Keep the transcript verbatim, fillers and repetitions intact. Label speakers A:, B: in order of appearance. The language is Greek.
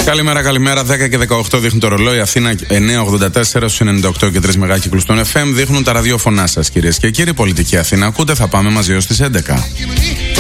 A: Καλημέρα, καλημέρα. δέκα και δεκαοκτώ δείχνει το ρολόι. Αθήνα εννιακόσια ογδόντα τέσσερα στους ενενήντα οκτώ και τρία μεγάκυκλους των εφ εμ. Δείχνουν τα ραδιόφωνά σας, κυρίες και κύριοι. Πολιτική Αθήνα ακούτε. Θα πάμε μαζί ως τις έντεκα.